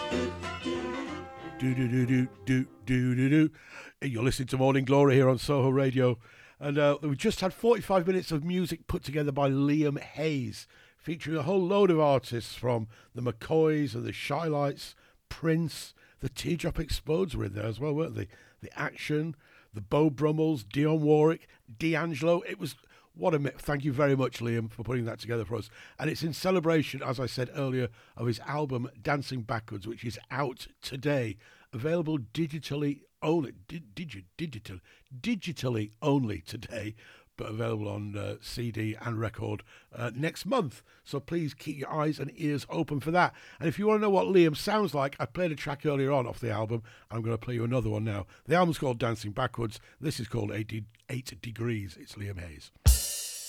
Do do do do do do do do. You're listening to Morning Glory here on Soho Radio, and we just had 45 minutes of music put together by Liam Hayes, featuring a whole load of artists from the McCoys and the Shylights, Prince, the Teardrop Explodes were in there as well, weren't they? The Action, the Beau Brummels, Dionne Warwick, D'Angelo. It was what a thank you very much, Liam, for putting that together for us. And it's in celebration, as I said earlier, of his album Dancing Backwards, which is out today, available digitally only, digitally only today, but available on CD and record next month. So please keep your eyes and ears open for that. And if you want to know what Liam sounds like, I played a track earlier on off the album. I'm going to play you another one now. The album's called Dancing Backwards. This is called 8 Degrees. It's Liam Hayes.